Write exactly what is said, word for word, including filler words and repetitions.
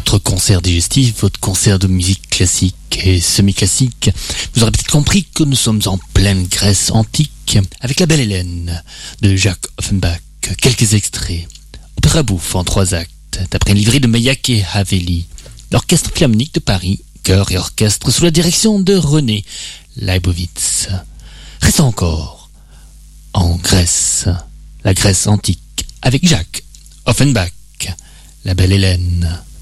votre concert digestif, votre concert de musique classique et semi-classique. Vous aurez peut-être compris que nous sommes en pleine Grèce antique, avec La Belle Hélène de Jacques Offenbach. Quelques extraits. Opéra bouffe en trois actes, d'après une livrée de Meilhac et Haveli. L'Orchestre Philharmonique de Paris, chœur et orchestre sous la direction de René Leibowitz. Restons encore en Grèce, la Grèce antique, avec Jacques Offenbach, La Belle Hélène.